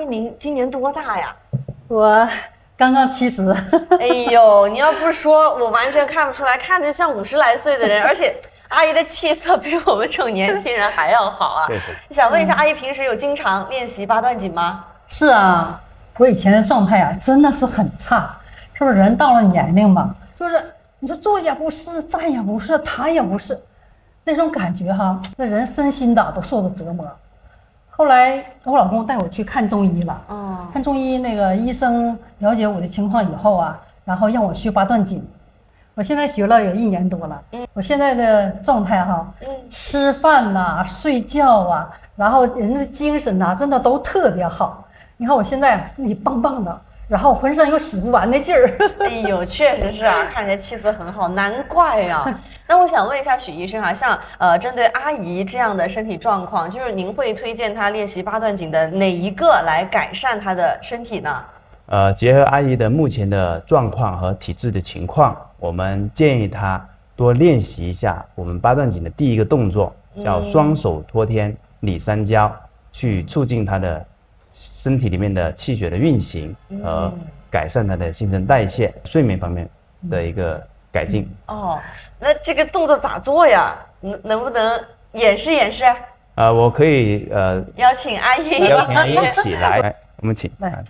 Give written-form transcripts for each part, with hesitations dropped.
姨您今年多大呀？ 我刚刚70。 哎呦，你要不说，我完全看不出来，看着像50来岁的人，而且阿姨的气色比我们这种年轻人还要好啊。想问一下，阿姨平时有经常练习八段锦吗？ 是啊，我以前的状态啊，真的是很差。是不是人到了年龄嘛，就是你说坐也不是，站也不是，躺也不是，那种感觉哈，那人身心的都受着折磨。后来我老公带我去看中医了，看中医那个医生了解我的情况以后啊，然后让我学八段锦。我现在学了有1年多了，我现在的状态哈，吃饭呐、睡觉啊，然后人的精神呐、真的都特别好。你看我现在身体棒棒的。然后浑身有使不完的劲儿。 哎呦，确实是啊，看起来气色很好，难怪啊。那我想问一下许医生啊，像针对阿姨这样的身体状况，就是您会推荐她练习八段锦的哪一个来改善她的身体呢？ 结合阿姨的目前的状况和体质的情况，我们建议她多练习一下我们八段锦的第一个动作，叫双手托天理三焦，去促进她的身体里面的气血的运行和改善它的新陈代谢、睡眠方面的一个改进。 哦，那这个动作咋做呀？能不能演示演示？ 我可以邀请阿姨一起来，我们请来。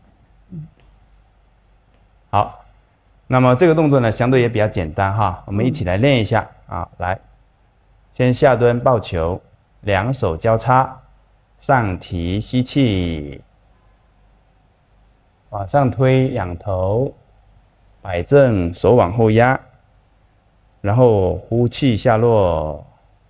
好，那么这个动作呢，相对也比较简单哈，我们一起来练一下啊。来，先下蹲抱球，两手交叉。上提吸气，往上推仰头，摆正手往后压，然后呼气下落，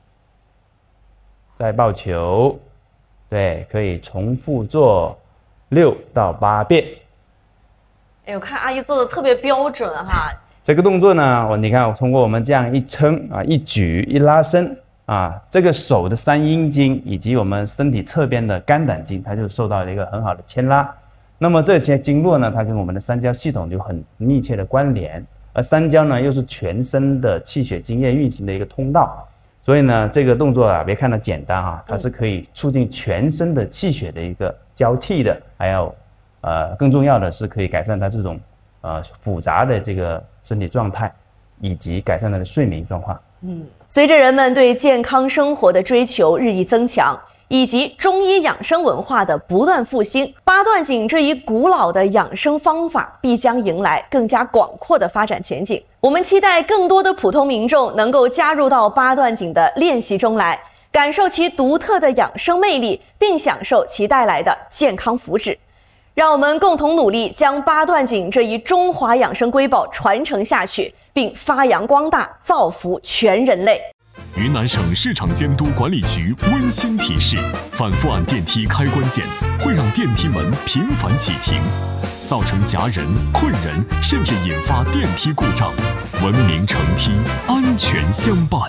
再抱球，对，可以重复做6到8遍。 哎，我看阿姨做的特别标准哈。 这个动作呢，你看，通过我们这样一撑啊，一举一拉伸。这个手的3阴经以及我们身体侧边的肝胆经，它就受到了一个很好的牵拉。那么这些经络呢，它跟我们的三焦系统有很密切的关联，而三焦呢又是全身的气血津液运行的一个通道。所以呢，这个动作啊，别看它简单啊，它是可以促进全身的气血的一个交替的，还有更重要的是可以改善它这种复杂的这个身体状态，以及改善它的睡眠状况。 随着人们对健康生活的追求日益增强，以及中医养生文化的不断复兴，八段锦这一古老的养生方法必将迎来更加广阔的发展前景。我们期待更多的普通民众能够加入到八段锦的练习中来，感受其独特的养生魅力，并享受其带来的健康福祉。让我们共同努力，将八段锦这一中华养生瑰宝传承下去，并发扬光大，造福全人类。 云南省市场监督管理局温馨提示：反复按电梯开关键会让电梯门频繁启停，造成夹人、困人，甚至引发电梯故障。文明乘梯，安全相伴。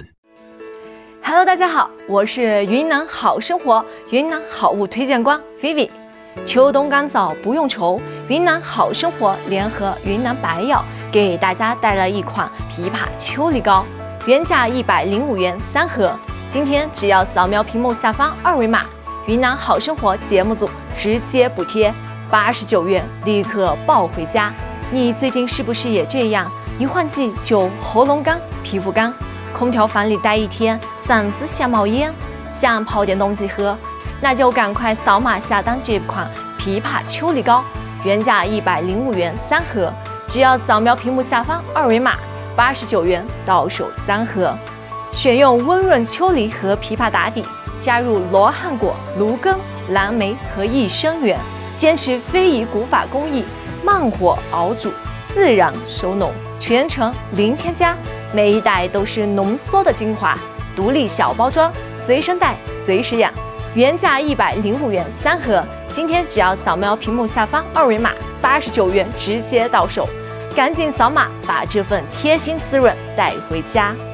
Hello， 大家好，我是云南好生活云南好物推荐官 Vivi。秋冬干燥不用愁，云南好生活联合云南白药给大家带来一款枇杷秋梨膏，原价105元3盒，今天只要扫描屏幕下方2维码，云南好生活节目组直接补贴89元，立刻抱回家。你最近是不是也这样？一换季就喉咙干、皮肤干，空调房里待一天，嗓子想冒烟，想泡点东西喝，那就赶快扫码下单这款枇杷秋梨膏，原价105元3盒，只要扫描屏幕下方2维码，89元到手3盒。选用温润秋梨和枇杷打底，加入罗汉果、芦根、蓝莓和益生元，坚持非遗古法工艺，慢火熬煮，自然收浓，全程零添加，每一袋都是浓缩的精华，独立小包装，随身带随时养。原价105元3盒，今天只要扫描屏幕下方2维码，89元直接到手，赶紧扫码把这份贴心滋润带回家。